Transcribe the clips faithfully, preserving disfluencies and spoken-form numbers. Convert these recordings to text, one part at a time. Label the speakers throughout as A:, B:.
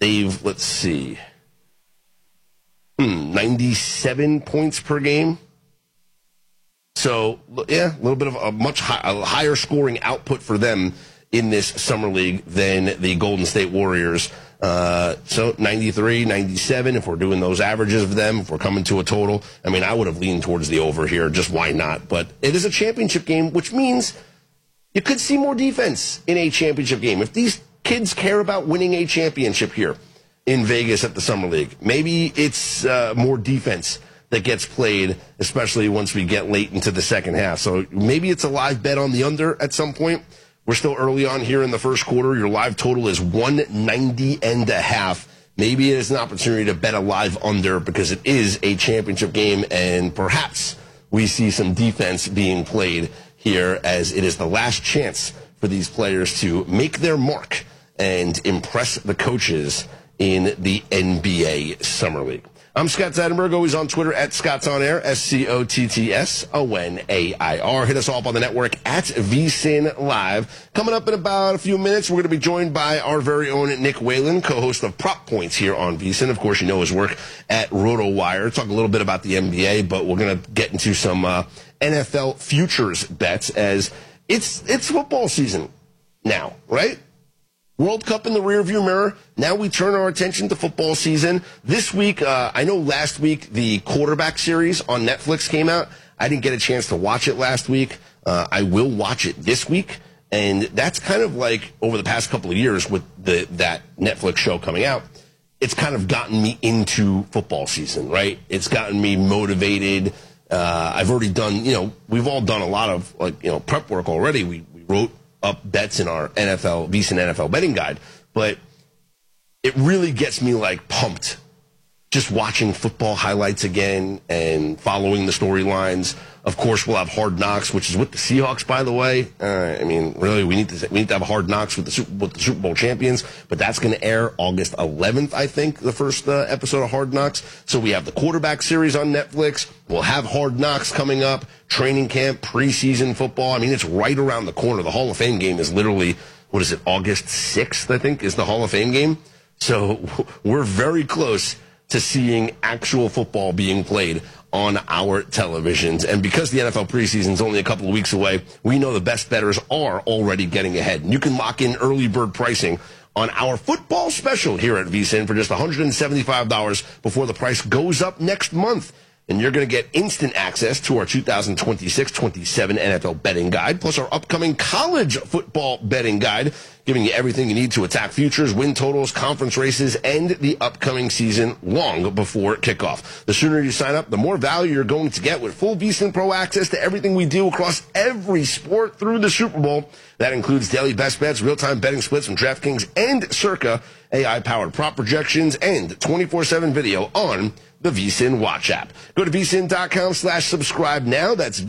A: they've, let's see, hmm, ninety-seven points per game. So, yeah, a little bit of a much high, a higher scoring output for them in this summer league than the Golden State Warriors. Uh, so ninety-three, ninety-seven, if we're doing those averages of them, if we're coming to a total, I mean, I would have leaned towards the over here. Just why not? But it is a championship game, which means you could see more defense in a championship game. If these kids care about winning a championship here in Vegas at the Summer League, maybe it's uh, more defense that gets played, especially once we get late into the second half. So maybe it's a live bet on the under at some point. We're still early on here in the first quarter. Your live total is one ninety and a half. Maybe it is an opportunity to bet a live under because it is a championship game, and perhaps we see some defense being played here as it is the last chance for these players to make their mark and impress the coaches in the N B A Summer League. I'm Scott Seidenberg, always on Twitter at Scott's On Air, S C O T T S O N A I R. Hit us all up on the network at VSiN Live. Coming up in about a few minutes, we're going to be joined by our very own Nick Whalen, co-host of Prop Points here on VSiN. Of course, you know his work at RotoWire. Talk a little bit about the N B A, but we're going to get into some uh, N F L futures bets as it's it's football season now, right? World Cup in the rearview mirror. Now we turn our attention to football season. This week, uh, I know last week the quarterback series on Netflix came out. I didn't get a chance to watch it last week. Uh, I will watch it this week. And that's kind of like over the past couple of years with the that Netflix show coming out, it's kind of gotten me into football season, right? It's gotten me motivated. Uh, I've already done, you know, we've all done a lot of, like, you know, prep work already. We, we wrote up bets in our N F L, VSiN N F L betting guide, but it really gets me like pumped just watching football highlights again and following the storylines. Of course, we'll have Hard Knocks, which is with the Seahawks, by the way. Uh, I mean, really, we need to we need to have Hard Knocks with the Super, with the Super Bowl champions, but that's going to air August eleventh, I think, the first uh, episode of Hard Knocks. So we have the quarterback series on Netflix. We'll have Hard Knocks coming up, training camp, preseason football. I mean, it's right around the corner. The Hall of Fame game is literally, what is it, August sixth, I think, is the Hall of Fame game. So we're very close to seeing actual football being played on our televisions. And because the N F L preseason is only a couple of weeks away, we know the best bettors are already getting ahead. And you can lock in early bird pricing on our football special here at VSiN for just one hundred seventy-five dollars before the price goes up next month. And you're going to get instant access to our two thousand twenty-six twenty-seven N F L betting guide, plus our upcoming college football betting guide, giving you everything you need to attack futures, win totals, conference races, and the upcoming season long before kickoff. The sooner you sign up, the more value you're going to get with full VSiN Pro access to everything we do across every sport through the Super Bowl. That includes daily best bets, real-time betting splits from DraftKings and Circa, A I-powered prop projections, and twenty-four seven video on the VSiN Watch app. Go to VSiN.com slash subscribe now. That's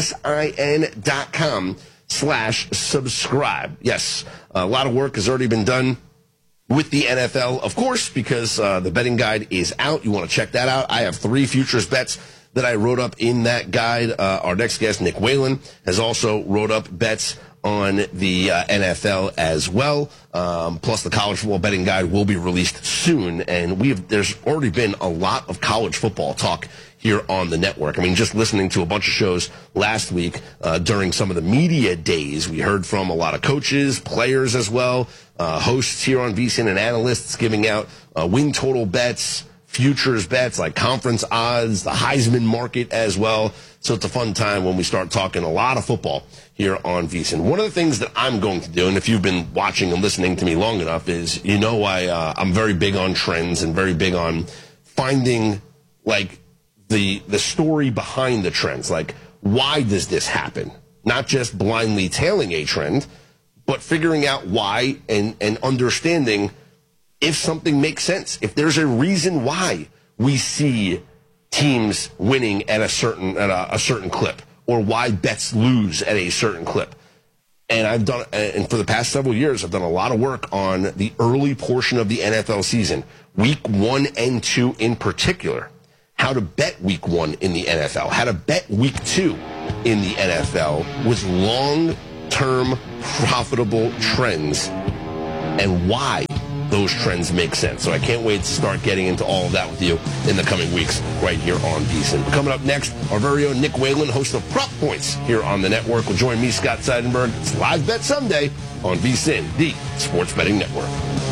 A: V-S-I-N dot com slash subscribe. Yes, a lot of work has already been done with the N F L, of course, because uh, the betting guide is out. You want to check that out. I have three futures bets that I wrote up in that guide. Uh, our next guest, Nick Whalen, has also wrote up bets on the uh, N F L as well. Um, plus, the college football betting guide will be released soon, and we have. There's already been a lot of college football talk here on the network. I mean, just listening to a bunch of shows last week uh, during some of the media days, we heard from a lot of coaches, players as well, uh, hosts here on VSiN, and analysts giving out uh, win total bets, futures bets like conference odds, the Heisman market as well. So it's a fun time when we start talking a lot of football here on VSiN. One of the things that I'm going to do, and if you've been watching and listening to me long enough, is, you know, I, uh, I'm very big on trends and very big on finding, like, the the story behind the trends. Like, why does this happen? Not just blindly tailing a trend, but figuring out why and, and understanding if something makes sense. If there's a reason why we see teams winning at a certain at a, a certain clip, or why bets lose at a certain clip. And I've done, and for the past several years, I've done a lot of work on the early portion of the N F L season, week one and two in particular. How to bet week one in the N F L, how to bet week two in the N F L with long-term profitable trends, and why those trends make sense. So I can't wait to start getting into all of that with you in the coming weeks right here on V S I N. Coming up next, our very own Nick Whalen, host of Prop Points here on the network, will join me, Scott Seidenberg. It's Live Bet Sunday on V S I N, the Sports Betting Network.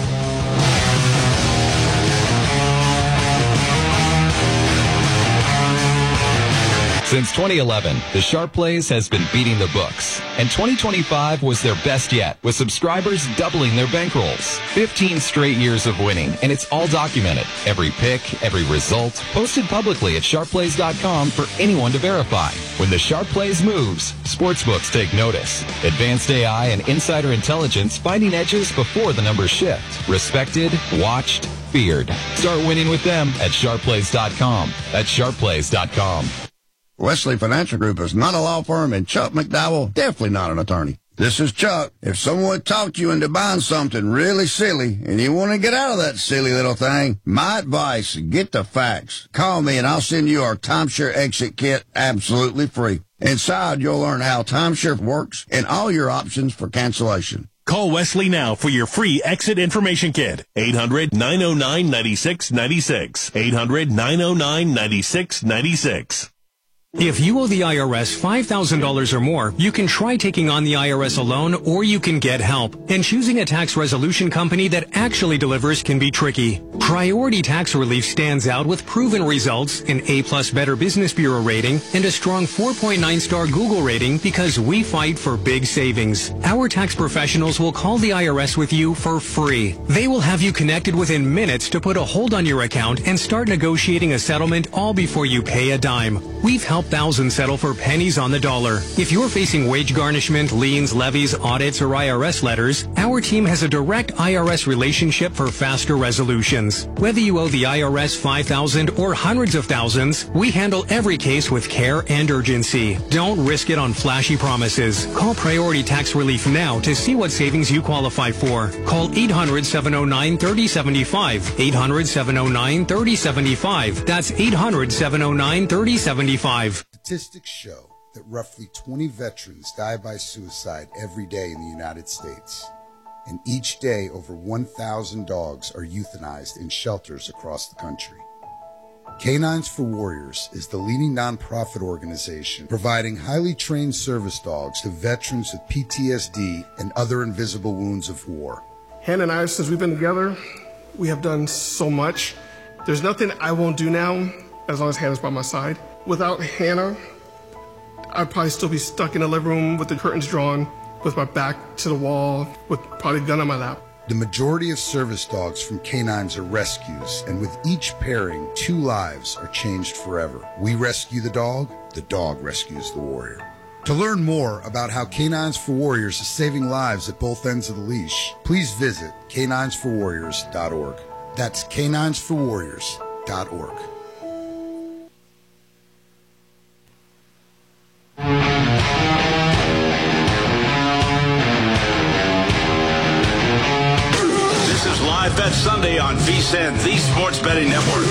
B: Since twenty eleven, the Sharp Plays has been beating the books, and twenty twenty-five was their best yet, with subscribers doubling their bankrolls. fifteen straight years of winning, and it's all documented. Every pick, every result, posted publicly at sharp plays dot com for anyone to verify. When the Sharp Plays moves, sportsbooks take notice. Advanced A I and insider intelligence finding edges before the numbers shift. Respected, watched, feared. Start winning with them at sharp plays dot com. That's sharp plays dot com.
C: Wesley Financial Group is not a law firm, and Chuck McDowell definitely not an attorney. This is Chuck. If someone talked you into buying something really silly and you want to get out of that silly little thing, my advice, get the facts. Call me and I'll send you our timeshare exit kit absolutely free. Inside, you'll learn how timeshare works and all your options for cancellation.
D: Call Wesley now for your free exit information kit. eight hundred, nine oh nine, nine six nine six. eight hundred, nine oh nine, nine six nine six.
E: If you owe the I R S five thousand dollars or more, you can try taking on the I R S alone, or you can get help. And choosing a tax resolution company that actually delivers can be tricky. Priority Tax Relief stands out with proven results, an A-plus Better Business Bureau rating, and a strong four point nine star Google rating because we fight for big savings. Our tax professionals will call the I R S with you for free. They will have you connected within minutes to put a hold on your account and start negotiating a settlement all before you pay a dime. We've helped thousands settle for pennies on the dollar. If you're facing wage garnishment, liens, levies, audits, or I R S letters, our team has a direct I R S relationship for faster resolutions. Whether you owe the I R S five thousand dollars or hundreds of thousands, we handle every case with care and urgency. Don't risk it on flashy promises. Call Priority Tax Relief now to see what savings you qualify for. Call eight hundred, seven oh nine, three oh seven five. eight hundred, seven oh nine, three oh seven five. That's eight hundred, seven oh nine, three oh seven five.
F: Statistics show that roughly twenty veterans die by suicide every day in the United States. And each day, over one thousand dogs are euthanized in shelters across the country. Canines for Warriors is the leading nonprofit organization providing highly trained service dogs to veterans with P T S D and other invisible wounds of war.
G: Hannah and I, since we've been together, we have done so much. There's nothing I won't do now as long as Hannah's by my side. Without Hannah, I'd probably still be stuck in the living room with the curtains drawn, with my back to the wall, with probably a gun on my lap.
F: The majority of service dogs from canines are rescues, and with each pairing, two lives are changed forever. We rescue the dog, the dog rescues the warrior. To learn more about how Canines for Warriors is saving lives at both ends of the leash, please visit canines for warriors dot org. That's canines for warriors dot org.
H: This is Live Bet Sunday on V S I N, the Sports Betting Network.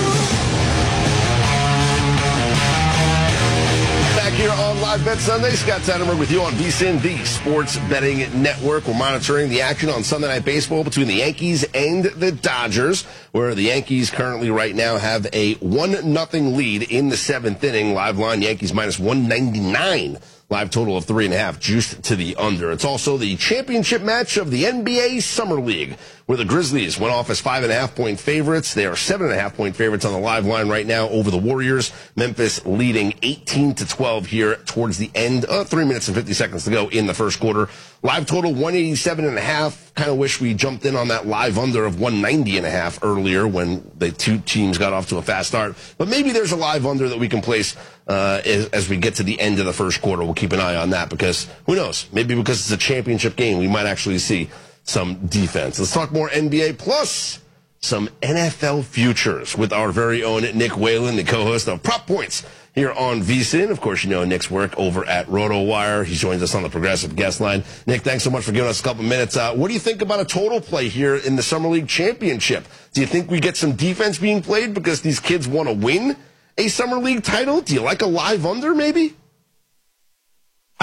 A: Back here on Live Bet Sunday, Scott Seidenberg with you on V S I N, the Sports Betting Network. We're monitoring the action on Sunday Night Baseball between the Yankees and the Dodgers, where the Yankees currently right now have a one nothing lead in the seventh inning. Live line, Yankees minus one ninety-nine. Live total of three and a half, juiced to the under. It's also the championship match of the N B A Summer League, where the Grizzlies went off as five and a half point favorites. They are seven and a half point favorites on the live line right now over the Warriors. Memphis leading eighteen to twelve here towards the end. Uh, three minutes and fifty seconds to go in the first quarter. Live total one eighty-seven and a half. Kind of wish we jumped in on that live under of one ninety and a half earlier when the two teams got off to a fast start. But maybe there's a live under that we can place uh, as, as we get to the end of the first quarter. We'll keep an eye on that because who knows? Maybe because it's a championship game, we might actually see some defense. Let's talk more N B A plus some N F L futures with our very own Nick Whalen, the co-host of Prop Points here on V S I N. Of course, you know Nick's work over at RotoWire. He joins us on the Progressive Guest Line. Nick, thanks so much for giving us a couple minutes. Uh, what do you think about a total play here in the Summer League Championship? Do you think we get some defense being played because these kids want to win a Summer League title? Do you like a live under, maybe?
E: I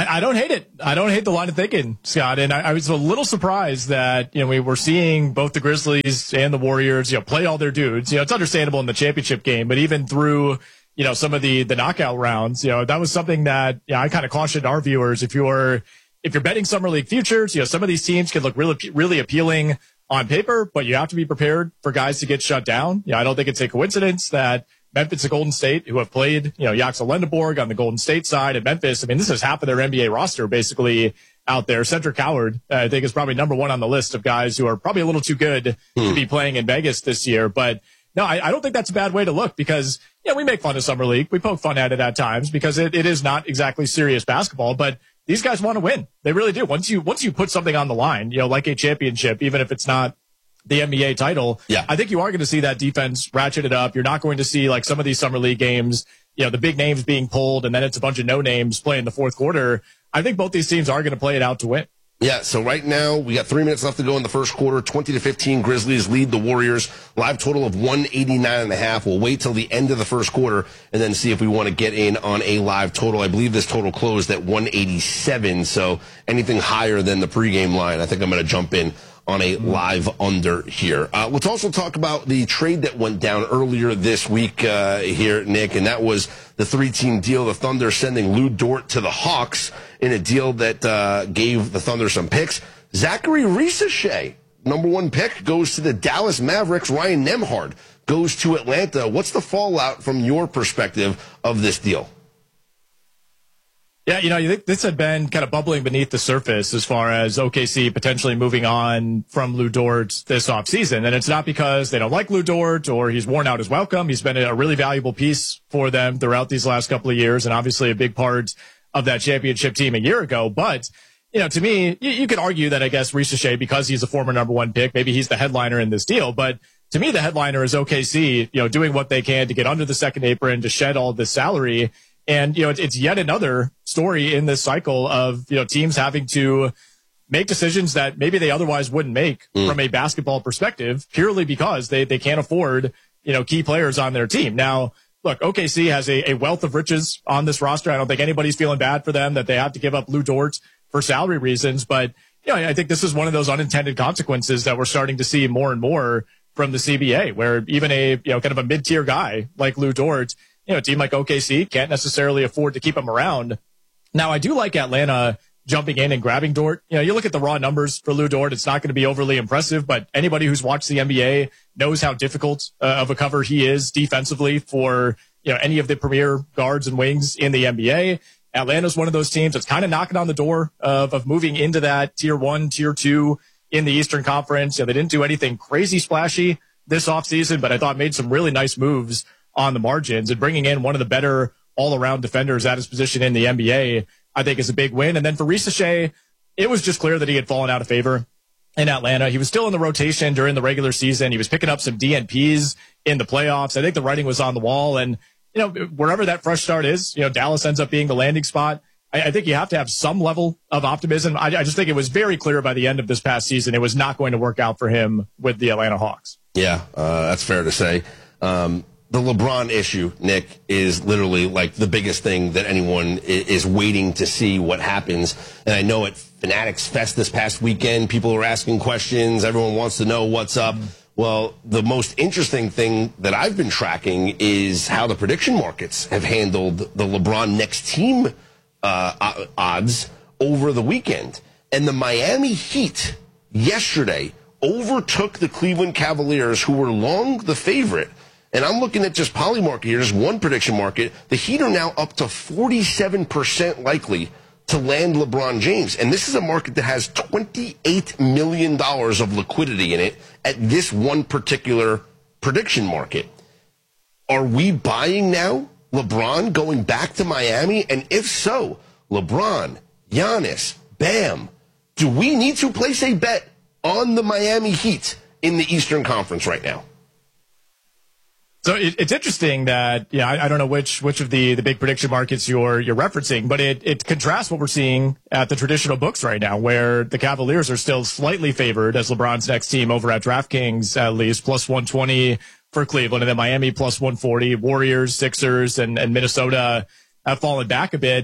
I: I, I don't hate it. I don't hate the line of thinking, Scott. And I, I was a little surprised that, you know, we were seeing both the Grizzlies and the Warriors, you know, play all their dudes. You know, it's understandable in the championship game, but even through, you know, some of the, the knockout rounds, you know, that was something that, you know, I kind of cautioned our viewers. If you're, if you're betting summer league futures, you know, some of these teams can look really, really appealing on paper, but you have to be prepared for guys to get shut down. You know, I don't think it's a coincidence that Memphis and Golden State, who have played, you know, Jaxel Lendeborg on the Golden State side, and Memphis, I mean, this is half of their N B A roster basically out there. Cedric Howard, uh, I think, is probably number one on the list of guys who are probably a little too good hmm. to be playing in Vegas this year. But no, I, I don't think that's a bad way to look because, yeah, we make fun of Summer League. We poke fun at it at times because it, it is not exactly serious basketball, but these guys want to win. They really do. Once you, once you put something on the line, you know, like a championship, even if it's not the N B A title,
A: yeah.
I: I think you are going to see that defense ratcheted up. You're not going to see like some of these summer league games, you know, the big names being pulled and then it's a bunch of no names playing the fourth quarter. I think both these teams are going to play it out to win.
A: Yeah, so right now we got three minutes left to go in the first quarter. twenty to fifteen, Grizzlies lead the Warriors. Live total of one eighty-nine and a half. We'll wait till the end of the first quarter and then see if we want to get in on a live total. I believe this total closed at one eighty-seven, so anything higher than the pregame line, I think I'm going to jump in on a live under here. Uh, let's also talk about the trade that went down earlier this week uh, here, Nick, and that was the three-team deal. The Thunder sending Lou Dort to the Hawks in a deal that uh, gave the Thunder some picks. Zachary Risacher, number one pick, goes to the Dallas Mavericks. Ryan Nembhard goes to Atlanta. What's the fallout from your perspective of this deal?
I: Yeah, you know, you think this had been kind of bubbling beneath the surface as far as O K C potentially moving on from Lou Dort this offseason. And it's not because they don't like Lou Dort or he's worn out his welcome. He's been a really valuable piece for them throughout these last couple of years and obviously a big part of that championship team a year ago. But, you know, to me, you, you could argue that I guess Risacher, because he's a former number one pick, maybe he's the headliner in this deal. But to me, the headliner is O K C, you know, doing what they can to get under the second apron, to shed all this salary. And, you know, it's yet another story in this cycle of, you know, teams having to make decisions that maybe they otherwise wouldn't make mm. from a basketball perspective, purely because they, they can't afford, you know, key players on their team. Now, look, O K C has a, a wealth of riches on this roster. I don't think anybody's feeling bad for them that they have to give up Lou Dort for salary reasons. But, you know, I think this is one of those unintended consequences that we're starting to see more and more from the C B A, where even a, you know, kind of a mid-tier guy like Lou Dort, you know, a team like O K C can't necessarily afford to keep him around. Now, I do like Atlanta jumping in and grabbing Dort. You know, you look at the raw numbers for Lou Dort, it's not going to be overly impressive, but anybody who's watched the N B A knows how difficult uh, of a cover he is defensively for, you know, any of the premier guards and wings in the N B A. Atlanta's one of those teams that's kind of knocking on the door of, of moving into that tier one, tier two in the Eastern Conference. You know, they didn't do anything crazy splashy this offseason, but I thought made some really nice moves on the margins, and bringing in one of the better all-around defenders at his position in the N B A, I think is a big win. And then for Risacher, it was just clear that he had fallen out of favor in Atlanta. He was still in the rotation during the regular season. He was picking up some D N Ps in the playoffs. I think the writing was on the wall. And, you know, wherever that fresh start is, you know, Dallas ends up being the landing spot. I, I think you have to have some level of optimism. I, I just think it was very clear by the end of this past season it was not going to work out for him with the Atlanta Hawks.
A: Yeah, uh, that's fair to say. Um, The LeBron issue, Nick, is literally like the biggest thing that anyone is waiting to see what happens. And I know at Fanatics Fest this past weekend, people are asking questions. Everyone wants to know what's up. Well, the most interesting thing that I've been tracking is how the prediction markets have handled the LeBron next team uh, odds over the weekend. And the Miami Heat yesterday overtook the Cleveland Cavaliers, who were long the favorite. And I'm looking at just Polymarket here, just one prediction market. The Heat are now up to forty-seven percent likely to land LeBron James. And this is a market that has twenty-eight million dollars of liquidity in it at this one particular prediction market. Are we buying now LeBron going back to Miami? And if so, LeBron, Giannis, Bam, do we need to place a bet on the Miami Heat in the Eastern Conference right now?
I: So it, it's interesting that, yeah, I, I don't know which which of the, the big prediction markets you're you're referencing, but it, it contrasts what we're seeing at the traditional books right now, where the Cavaliers are still slightly favored as LeBron's next team over at DraftKings, at least plus one twenty for Cleveland, and then Miami plus one forty. Warriors, Sixers, and, and Minnesota have fallen back a bit.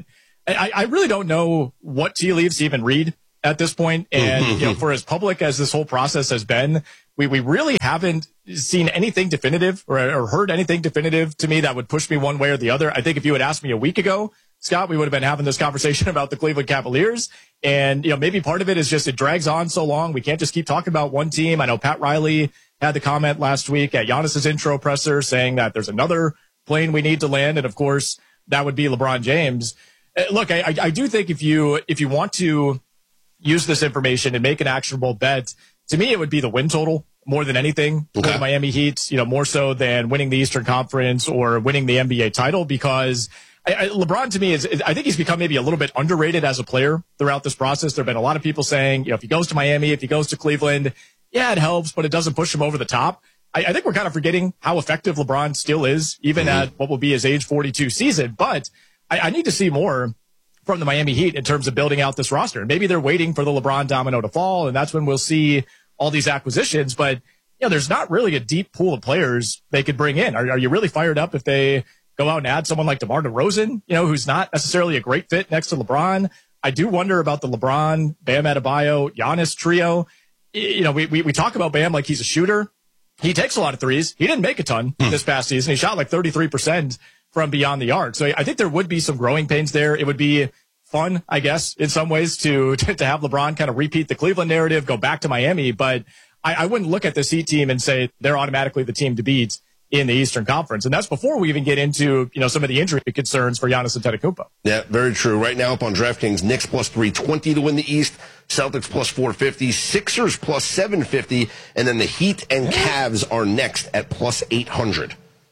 I: I, I really don't know what tea leaves to even read at this point. And, you know, for as public as this whole process has been, we, we really haven't seen anything definitive or, or heard anything definitive to me that would push me one way or the other. I think if you had asked me a week ago, Scott, we would have been having this conversation about the Cleveland Cavaliers. And, you know, maybe part of it is just it drags on so long. We can't just keep talking about one team. I know Pat Riley had the comment last week at Giannis's intro presser saying that there's another plane we need to land. And of course, that would be LeBron James. Look, I, I do think if you, if you want to use this information and make an actionable bet, to me, it would be the win total more than anything okay. for the Miami Heat, you know, more so than winning the Eastern Conference or winning the N B A title, because I, I, LeBron to me is, is, I think he's become maybe a little bit underrated as a player throughout this process. There have been a lot of people saying, you know, if he goes to Miami, if he goes to Cleveland, yeah, it helps, but it doesn't push him over the top. I, I think we're kind of forgetting how effective LeBron still is, even mm-hmm. at what will be his age forty-two season. But I, I need to see more from the Miami Heat in terms of building out this roster. Maybe they're waiting for the LeBron domino to fall, and that's when we'll see all these acquisitions. But, you know, there's not really a deep pool of players they could bring in. Are, are you really fired up if they go out and add someone like DeMar DeRozan, you know, who's not necessarily a great fit next to LeBron? I do wonder about the LeBron, Bam Adebayo, Giannis trio. You know, we, we, we talk about Bam like he's a shooter. He takes a lot of threes. He didn't make a ton hmm. this past season. He shot like thirty-three percent from beyond the arc. So I think there would be some growing pains there. It would be fun, I guess, in some ways to, to, to have LeBron kind of repeat the Cleveland narrative, go back to Miami. But I, I wouldn't look at this Heat team and say they're automatically the team to beat in the Eastern Conference. And that's before we even get into, you know, some of the injury concerns for Giannis Antetokounmpo.
A: Yeah, very true. Right now up on DraftKings, Knicks plus three twenty to win the East, Celtics plus four fifty, Sixers plus seven fifty, and then the Heat and Cavs are next at plus eight hundred.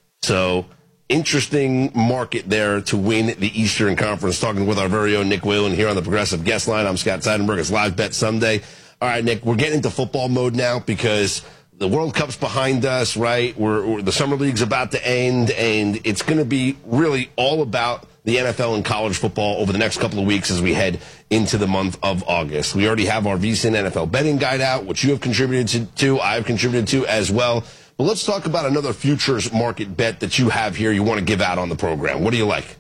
A: So interesting market there to win the Eastern Conference. Talking with our very own Nick Whalen here on the Progressive Guest Line. I'm Scott Seidenberg. It's Live Bet Sunday. All right, Nick, we're getting into football mode now because the World Cup's behind us, right? We're, we're the Summer League's about to end, and it's going to be really all about the N F L and college football over the next couple of weeks as we head into the month of August. We already have our VSiN N F L betting guide out, which you have contributed to, to I've contributed to as well. But let's talk about another futures market bet that you have here you want to give out on the program. What do you like?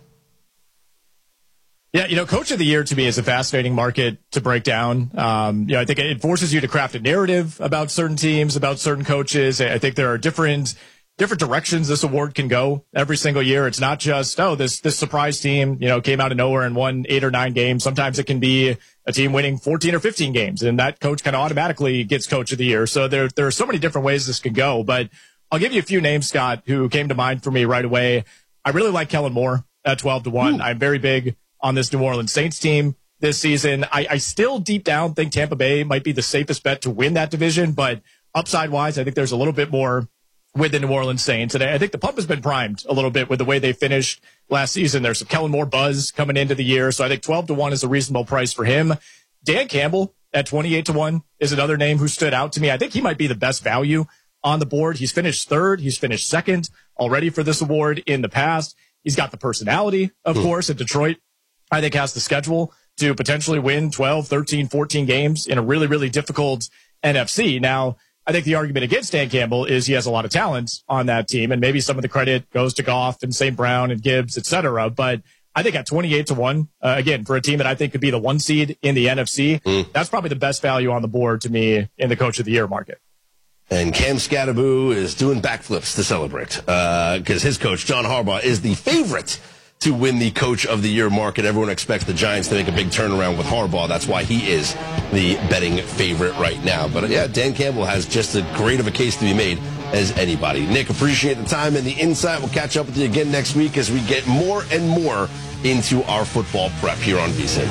I: Yeah, you know, Coach of the Year to me is a fascinating market to break down. Um, you know, I think it forces you to craft a narrative about certain teams, about certain coaches. I think there are different different directions this award can go every single year. It's not just, oh, this this surprise team, you know, came out of nowhere and won eight or nine games. Sometimes it can be a team winning fourteen or fifteen games, and that coach kind of automatically gets Coach of the Year. So there there are so many different ways this can go. But I'll give you a few names, Scott, who came to mind for me right away. I really like Kellen Moore at twelve to one. Ooh. I'm very big on this New Orleans Saints team this season. I, I still deep down think Tampa Bay might be the safest bet to win that division, but upside wise, I think there's a little bit more with the New Orleans Saints. And I think the pump has been primed a little bit with the way they finished last season. There's some Kellen Moore buzz coming into the year. So I think twelve to one is a reasonable price for him. Dan Campbell at twenty-eight to one is another name who stood out to me. I think he might be the best value on the board. He's finished third. He's finished second already for this award in the past. He's got the personality, of course, at Detroit. I think has the schedule to potentially win twelve, thirteen, fourteen games in a really, really difficult N F C. Now, I think the argument against Dan Campbell is he has a lot of talent on that team, and maybe some of the credit goes to Goff and Saint Brown and Gibbs, et cetera. But I think at twenty-eight to one, uh, again, for a team that I think could be the one seed in the N F C, mm. that's probably the best value on the board to me in the Coach of the Year market.
A: And Cam Scatterboo is doing backflips to celebrate because uh, his coach, John Harbaugh, is the favorite to win the Coach of the Year market. Everyone expects the Giants to make a big turnaround with Harbaugh. That's why he is the betting favorite right now. But, yeah, Dan Campbell has just as great of a case to be made as anybody. Nick, appreciate the time and the insight. We'll catch up with you again next week as we get more and more into our football prep here on VSiN.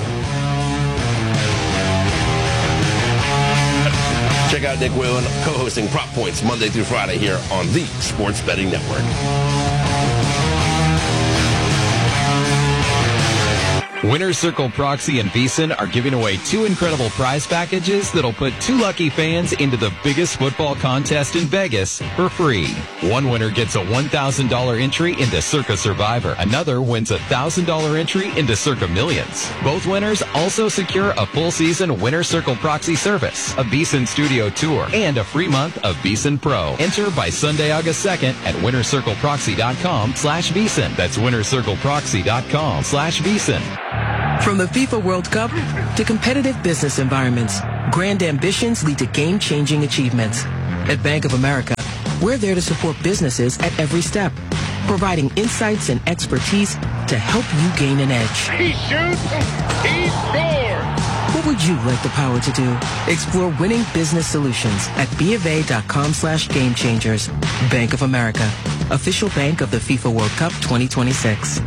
A: Check out Nick Whalen co-hosting Prop Points Monday through Friday here on the Sports Betting Network.
B: Winner's Circle Proxy and VSiN are giving away two incredible prize packages that'll put two lucky fans into the biggest football contest in Vegas for free. One winner gets a one thousand dollars entry into Circa Survivor. Another wins a one thousand dollars entry into Circa Millions. Both winners also secure a full season Winner's Circle Proxy service, a VSiN studio tour, and a free month of VSiN Pro. Enter by Sunday, August second at winnercircleproxy.com slash VSiN. That's winnercircleproxy.com slash VSiN.
J: From the FIFA World Cup to competitive business environments, grand ambitions lead to game-changing achievements. At Bank of America, we're there to support businesses at every step, providing insights and expertise to help you gain an edge.
K: He shoots, he scores!
J: What would you like the power to do? Explore winning business solutions at BofA.com slash game changers. Bank of America, official bank of the FIFA World Cup twenty twenty-six.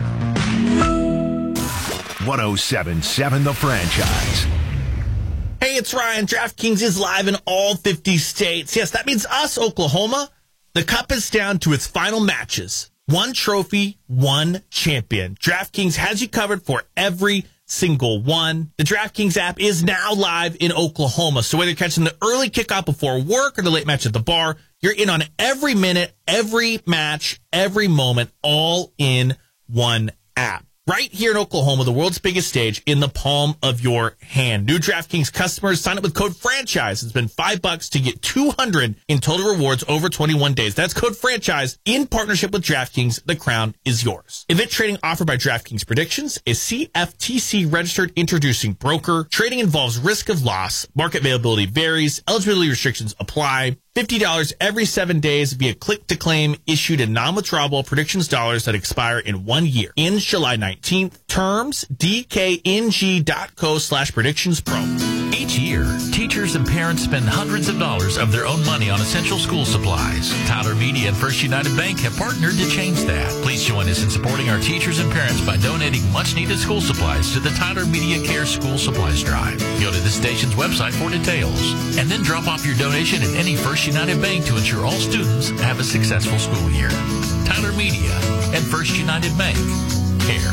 L: one oh seven point seven The Franchise.
M: Hey, it's Ryan. DraftKings is live in all fifty states. Yes, that means us, Oklahoma. The cup is down to its final matches. One trophy, one champion. DraftKings has you covered for every single one. The DraftKings app is now live in Oklahoma. So whether you're catching the early kickoff before work or the late match at the bar, you're in on every minute, every match, every moment, all in one app. Right here in Oklahoma, the world's biggest stage in the palm of your hand. New DraftKings customers sign up with code FRANCHISE. It's been five bucks to get two hundred in total rewards over twenty-one days. That's code FRANCHISE in partnership with DraftKings. The crown is yours. Event trading offered by DraftKings Predictions is C F T C registered introducing broker. Trading involves risk of loss. Market availability varies. Eligibility restrictions apply. fifty dollars every seven days via click-to-claim issued in non-withdrawable predictions dollars that expire in one year. In July nineteenth. Terms, D K N G dot co slash predictions pro.
N: Each year, teachers and parents spend hundreds of dollars of their own money on essential school supplies. Tyler Media and First United Bank have partnered to change that. Please join us in supporting our teachers and parents by donating much-needed school supplies to the Tyler Media Care School Supplies Drive. Go to the station's website for details, and then drop off your donation at any First United Bank to ensure all students have a successful school year. Tyler Media and First United Bank. Care.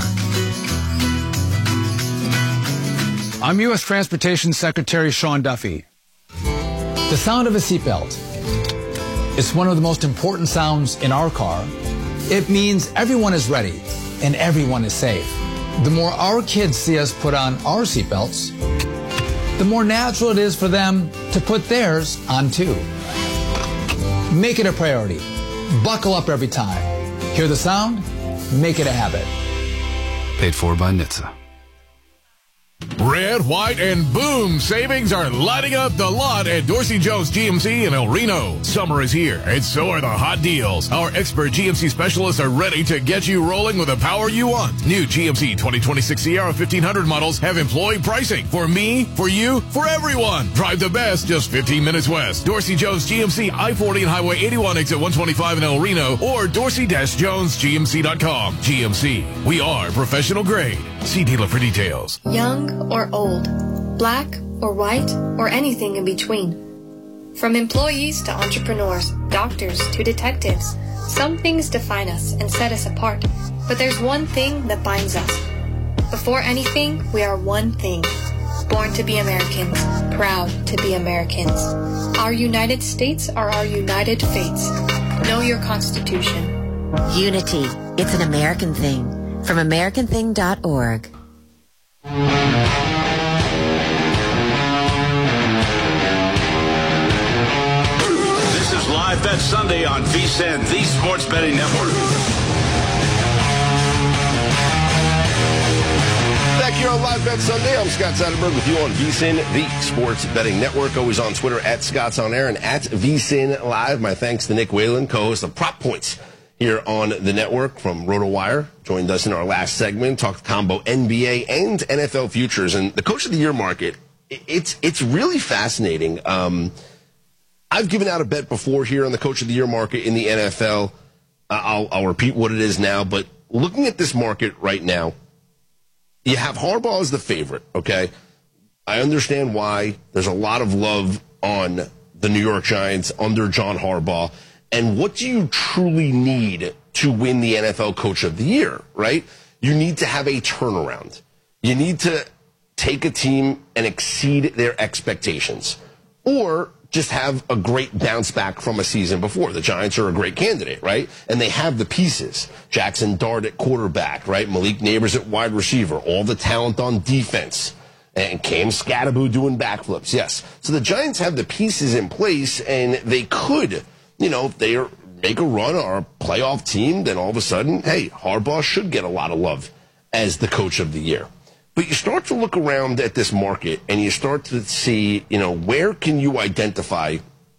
O: I'm U S Transportation Secretary Sean Duffy. The sound of a seatbelt is one of the most important sounds in our car. It means everyone is ready and everyone is safe. The more our kids see us put on our seatbelts, the more natural it is for them to put theirs on too. Make it a priority. Buckle up every time. Hear the sound? Make it a habit.
P: Paid for by N H T S A.
Q: Red, white, and boom savings are lighting up the lot at Dorsey Jones G M C in El Reno. Summer is here, and so are the hot deals. Our expert G M C specialists are ready to get you rolling with the power you want. New G M C twenty twenty-six Sierra fifteen hundred models have employee pricing. For me, for you, for everyone. Drive the best just fifteen minutes west. Dorsey Jones G M C, I forty and Highway eighty-one, exit one twenty-five in El Reno, or dorsey dash jones G M C dot com. G M C, we are professional grade. See dealer for details.
R: Young or old, black or white, or anything in between. From employees to entrepreneurs, doctors to detectives, some things define us and set us apart. But there's one thing that binds us. Before anything, we are one thing. Born to be Americans, proud to be Americans. Our United States are our united fates. Know your Constitution.
S: Unity. It's an American thing. From American Thing dot org.
H: This is Live Bet Sunday on V S I N, the Sports Betting Network.
A: Back here on Live Bet Sunday, I'm Scott Seidenberg with you on V S I N, the Sports Betting Network. Always on Twitter at Scott's On Air and at V S I N Live. My thanks to Nick Whalen, co-host of Prop Points here on the network from RotoWire. Joined us in our last segment, talked combo N B A and N F L futures. And the Coach of the Year market, it's it's really fascinating. Um, I've given out a bet before here on the Coach of the Year market in the N F L. Uh, I'll, I'll repeat what it is now. But looking at this market right now, you have Harbaugh as the favorite, okay? I understand why. There's a lot of love on the New York Giants under John Harbaugh. And what do you truly need to win the N F L Coach of the Year, right? You need to have a turnaround. You need to take a team and exceed their expectations. Or just have a great bounce back from a season before. The Giants are a great candidate, right? And they have the pieces. Jackson Dart at quarterback, right? Malik Neighbors at wide receiver. All the talent on defense. And Cam Scatterbo doing backflips, yes. So the Giants have the pieces in place, and they could... You know, if they make a run or a playoff team, then all of a sudden, hey, Harbaugh should get a lot of love as the Coach of the Year. But you start to look around at this market and you start to see, you know, where can you identify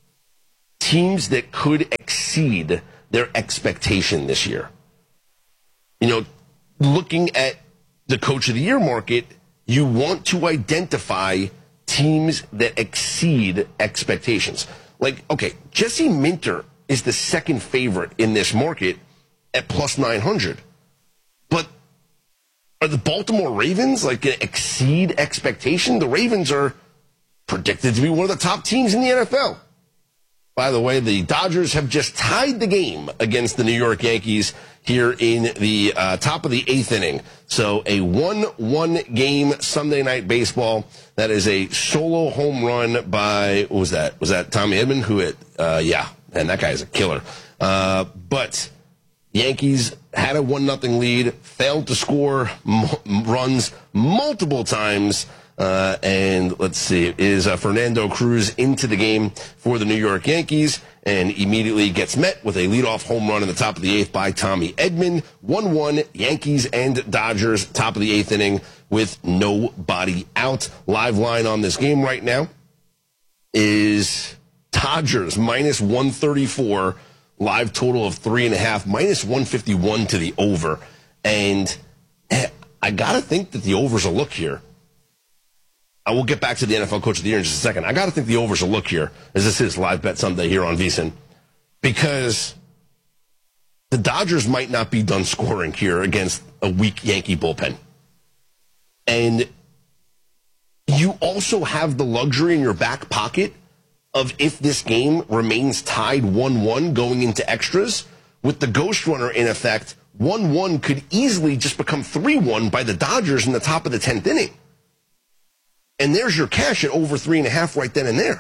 A: teams that could exceed their expectation this year? You know, looking at the Coach of the Year market, you want to identify teams that exceed expectations. Like, okay, Jesse Minter is the second favorite in this market at plus nine hundred. But are the Baltimore Ravens like going to exceed expectation? The Ravens are predicted to be one of the top teams in the N F L. By the way, the Dodgers have just tied the game against the New York Yankees here in the uh, top of the eighth inning. So a one one game Sunday Night Baseball. That is a solo home run by, what was that? Was that Tommy Edman? Who hit? Uh, yeah, and that guy is a killer. Uh, but Yankees had a one nothing lead, failed to score m- runs multiple times. Uh, and let's see, is uh, Fernando Cruz into the game for the New York Yankees and immediately gets met with a leadoff home run in the top of the eighth by Tommy Edman. one one, Yankees and Dodgers, top of the eighth inning with nobody out. Live line on this game right now is Dodgers minus one thirty-four, live total of three and a half, minus one fifty-one to the over. And I got to think that the over's a look here. I will get back to the N F L Coach of the Year in just a second. I got to think the over's a look here, as this is Live Bet Sunday here on VSiN, because the Dodgers might not be done scoring here against a weak Yankee bullpen. And you also have the luxury in your back pocket of, if this game remains tied one one going into extras, with the ghost runner in effect, one one could easily just become three one by the Dodgers in the top of the tenth inning. And there's your cash at over three and a half right then and there.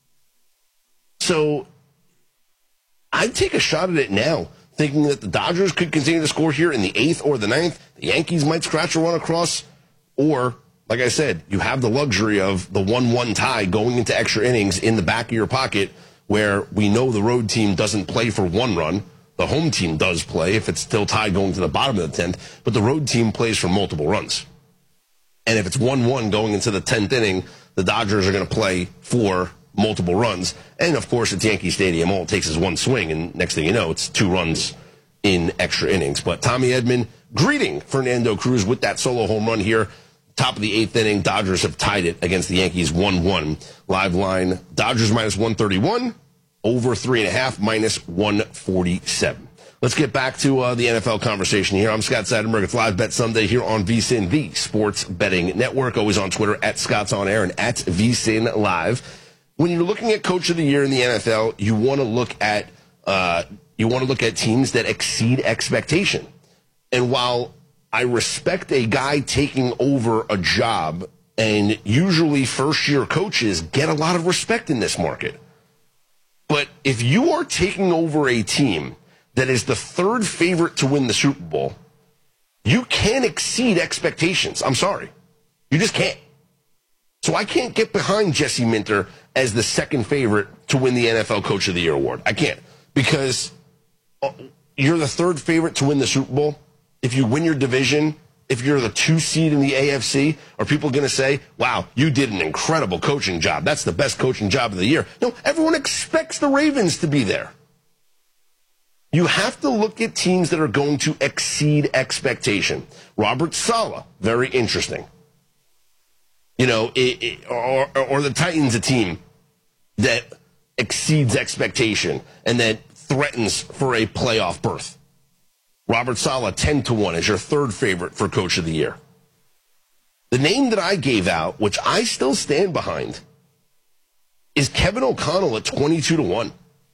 A: So I'd take a shot at it now, thinking that the Dodgers could continue to score here in the eighth or the ninth. The Yankees might scratch a run across. Or, like I said, you have the luxury of the one one tie going into extra innings in the back of your pocket, where we know the road team doesn't play for one run. The home team does play if it's still tied going to the bottom of the tenth, but the road team plays for multiple runs. And if it's one one going into the tenth inning, the Dodgers are going to play for multiple runs. And, of course, it's Yankee Stadium. All it takes is one swing, and next thing you know, it's two runs in extra innings. But Tommy Edman greeting Fernando Cruz with that solo home run here. Top of the eighth inning, Dodgers have tied it against the Yankees one one. Live line, Dodgers minus one thirty-one, over three and a half, minus one forty-seven. Let's get back to uh, the N F L conversation here. I'm Scott Seidenberg. It's Live Bet Sunday here on VSiN, the Sports Betting Network. Always on Twitter, at Scott's On Air and at VSiN Live. When you're looking at Coach of the Year in the N F L, you want to look at uh, you want to look at teams that exceed expectation. And while I respect a guy taking over a job, and usually first-year coaches get a lot of respect in this market, but if you are taking over a team that is the third favorite to win the Super Bowl, you can't exceed expectations. I'm sorry. You just can't. So I can't get behind Jesse Minter as the second favorite to win the N F L Coach of the Year award. I can't. Because you're the third favorite to win the Super Bowl. If you win your division, if you're the two seed in the A F C, are people going to say, wow, you did an incredible coaching job. That's the best coaching job of the year. No, everyone expects the Ravens to be there. You have to look at teams that are going to exceed expectation. Robert Saleh, very interesting. You know, it, it, or, or the Titans, a team that exceeds expectation and that threatens for a playoff berth. Robert Saleh, ten to one, is your third favorite for Coach of the Year. The name that I gave out, which I still stand behind, is Kevin O'Connell at twenty-two to one.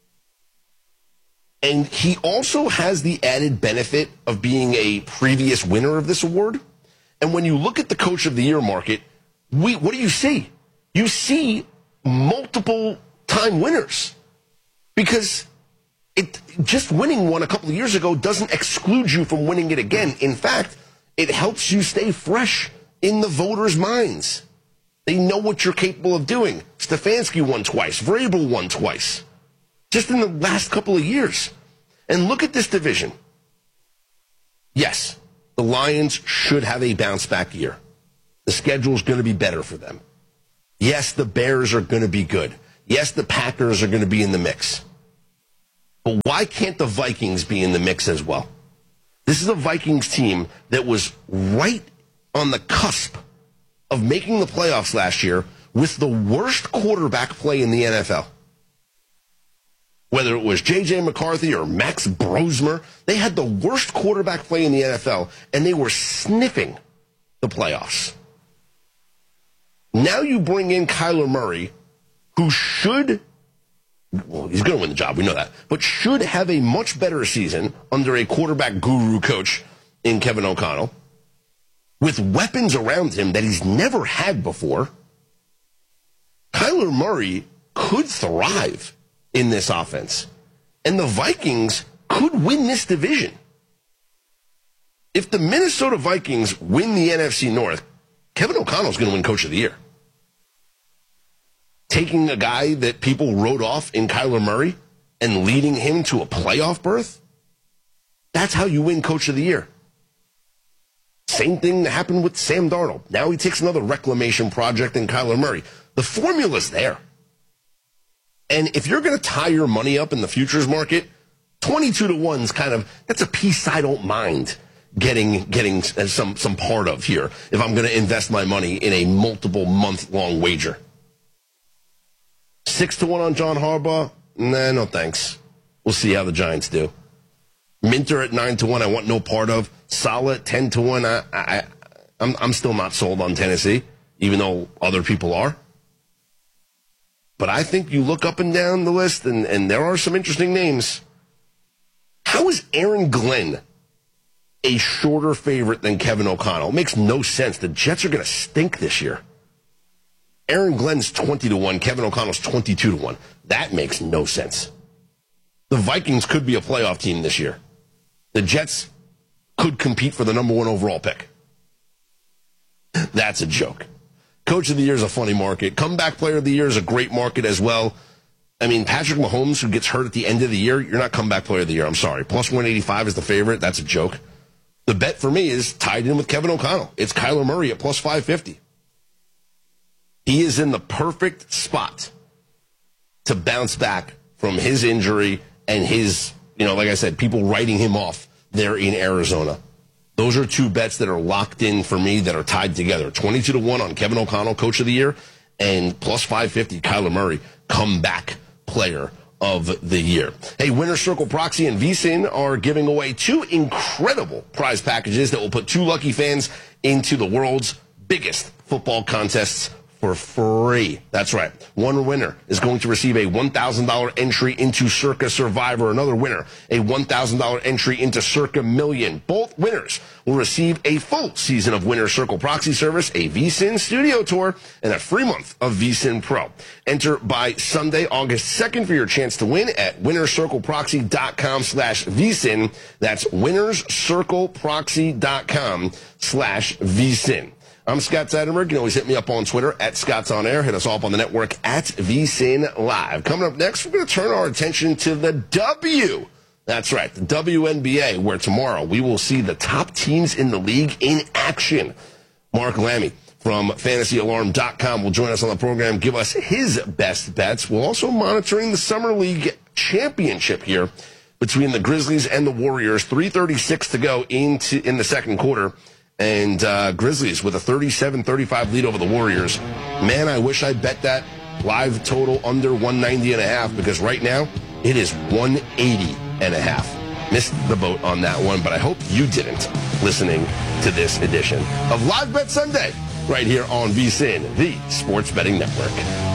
A: And he also has the added benefit of being a previous winner of this award. And when you look at the Coach of the Year market, we, what do you see? You see multiple time winners. Because it just winning one a couple of years ago doesn't exclude you from winning it again. In fact, it helps you stay fresh in the voters' minds. They know what you're capable of doing. Stefanski won twice. Vrabel won twice. Just in the last couple of years. And look at this division. Yes, the Lions should have a bounce-back year. the schedule is going to be better for them. Yes, the Bears are going to be good. Yes, the Packers are going to be in the mix. But why can't the Vikings be in the mix as well? This is a Vikings team that was right on the cusp of making the playoffs last year with the worst quarterback play in the N F L. Whether it was J J McCarthy or Max Brosmer, they had the worst quarterback play in the N F L, and they were sniffing the playoffs. Now you bring in Kyler Murray, who should, well, he's going to win the job, we know that, but should have a much better season under a quarterback guru coach in Kevin O'Connell, with weapons around him that he's never had before. Kyler Murray could thrive in this offense, and the Vikings could win this division. If the Minnesota Vikings win the N F C North, Kevin O'Connell's going to win Coach of the Year. Taking a guy that people wrote off in Kyler Murray and leading him to a playoff berth, that's how you win Coach of the Year. Same thing that happened with Sam Darnold. Now he takes another reclamation project in Kyler Murray. The formula's there. And if you're going to tie your money up in the futures market, twenty-two to one is kind of, that's a piece I don't mind getting getting some, some part of here if I'm going to invest my money in a multiple month-long wager. Six to one on John Harbaugh? Nah, no thanks. We'll see how the Giants do. Minter at nine to one, I want no part of. Saleh at ten to one, I, I, I'm, I'm still not sold on Tennessee, even though other people are. But I think you look up and down the list, and, and there are some interesting names. How is Aaron Glenn a shorter favorite than Kevin O'Connell? It makes no sense. The Jets are going to stink this year. Aaron Glenn's twenty to one, Kevin O'Connell's twenty-two to one. That makes no sense. The Vikings could be a playoff team this year. The Jets could compete for the number one overall pick. That's a joke. Coach of the Year is a funny market. Comeback Player of the Year is a great market as well. I mean, Patrick Mahomes, who gets hurt at the end of the year, you're not Comeback Player of the Year. I'm sorry. Plus one eighty-five is the favorite. That's a joke. The bet for me is tied in with Kevin O'Connell. It's Kyler Murray at plus five fifty. He is in the perfect spot to bounce back from his injury and his, you know, like I said, people writing him off there in Arizona. Those are two bets that are locked in for me that are tied together. twenty-two to one on Kevin O'Connell, Coach of the Year, and plus five fifty, Kyler Murray, comeback player of the year. Hey, Winner's Circle Proxy and V S I N are giving away two incredible prize packages that will put two lucky fans into the world's biggest football contests for free. That's right. One winner is going to receive a one thousand dollars entry into Circa Survivor. Another winner, a one thousand dollars entry into Circa Million. Both winners will receive a full season of Winner's Circle Proxy Service, a V S I N studio tour, and a free month of V S I N Pro. Enter by Sunday, August second for your chance to win at winnerscircleproxy.com slash VSIN. That's winnerscircleproxy.com slash VSIN. I'm Scott Seidenberg. You can always hit me up on Twitter at Scott's On Air. Hit us all up on the network at V S I N Live. Coming up next, we're going to turn our attention to the W. That's right, the W N B A, where tomorrow we will see the top teams in the league in action. Mark Lammy from fantasy alarm dot com will join us on the program, give us his best bets. We're also monitoring the Summer League Championship here between the Grizzlies and the Warriors. three thirty-six to go into in the second quarter. And uh, Grizzlies with a thirty-seven thirty-five lead over the Warriors. Man, I wish I bet that live total under one ninety and a half, because right now it is one eighty and a half. Missed the boat on that one, but I hope you didn't, listening to this edition of Live Bet Sunday right here on V S I N, the Sports Betting Network.